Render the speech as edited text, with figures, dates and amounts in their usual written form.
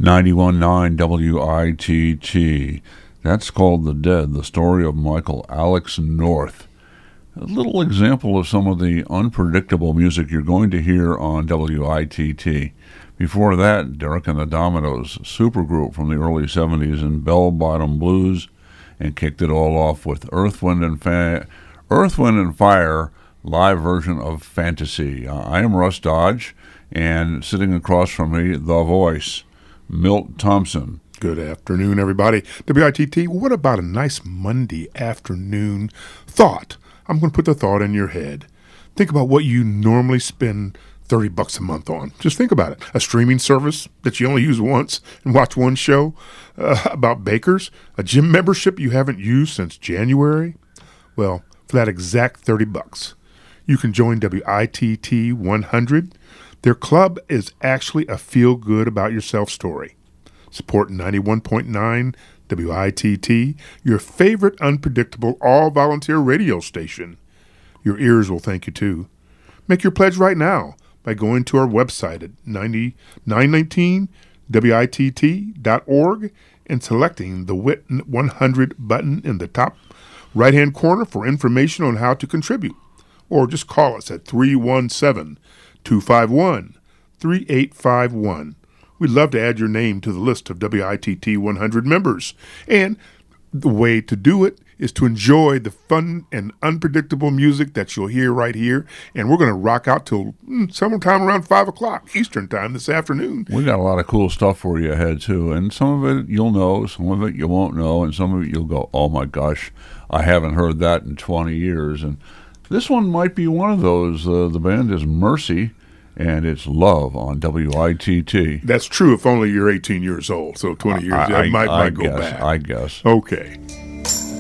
91.9 WITT. That's called The Dead, the story of Michael Alex North. A little example of some of the unpredictable music you're going to hear on WITT. Before that, Derek and the Dominoes, supergroup from the early 70s in Bell Bottom Blues, and kicked it all off with Earth, Wind and Fire live version of Fantasy. I am Russ Dodge, and sitting across from me, the voice, Milt Thompson. Good afternoon, everybody. WITT, what about a nice Monday afternoon thought? I'm going to put the thought in your head. Think about what you normally spend $30 a month on. Just think about it. A streaming service that you only use once and watch one show. About bakers. A gym membership you haven't used since January. Well, for that exact $30, you can join WITT 100. Their club is actually a feel-good about yourself story. Support 91.9 WITT, your favorite unpredictable all-volunteer radio station. Your ears will thank you too. Make your pledge right now by going to our website at 919witt.org and selecting the WIT 100 button in the top right-hand corner for information on how to contribute. Or just call us at 317-251-3851. We'd love to add your name to the list of WITT 100 members. And the way to do it is to enjoy the fun and unpredictable music that you'll hear right here. And we're going to rock out till sometime around 5 o'clock Eastern time this afternoon. We got a lot of cool stuff for you ahead, too. And some of it you'll know, some of it you won't know, and some of it you'll go, oh my gosh, I haven't heard that in 20 years. And this one might be one of those. The band is Mercy, and it's Love on WITT. That's true if only you're 18 years old, so 20 years, might go back. I guess. Okay.